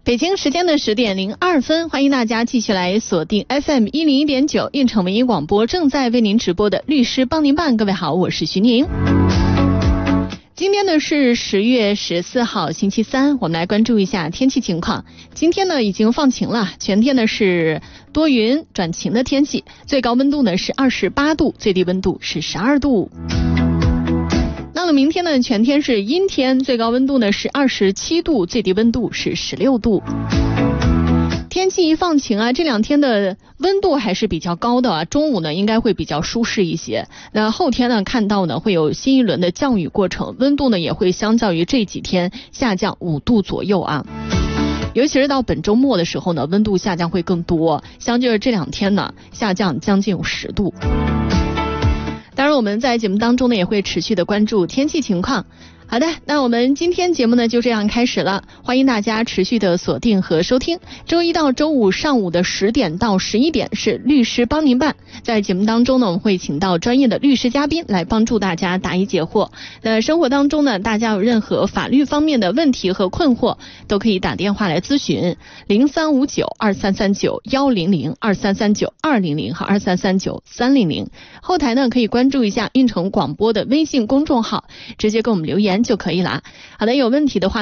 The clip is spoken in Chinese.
北京时间的10点02分，欢迎大家继续来锁定 FM 101.9运城文艺广播正在为您直播的律师帮您办。各位好，我是徐宁。今天呢是10月14号星期三，我们来关注一下天气情况。今天呢已经放晴了，全天呢是多云转晴的天气，最高温度呢是28度，最低温度是12度。到了明天呢，全天是阴天，最高温度呢是27度，最低温度是16度。天气一放晴啊，这两天的温度还是比较高的啊，中午呢应该会比较舒适一些。那后天呢看到呢会有新一轮的降雨过程，温度呢也会相较于这几天下降5度左右啊。尤其是到本周末的时候呢，温度下降会更多，相对于这两天呢下降将近有10度。当然我们在节目当中呢也会持续的关注天气情况。好的，那我们今天节目呢就这样开始了，欢迎大家持续的锁定和收听。周一到周五上午的10点到11点是律师帮您办，在节目当中呢我们会请到专业的律师嘉宾来帮助大家答疑解惑。那生活当中呢大家有任何法律方面的问题和困惑，都可以打电话来咨询03592339-100、2339-200和2339-300。后台呢可以关注一下运城广播的微信公众号，直接给我们留言就可以了。好的，有问题的话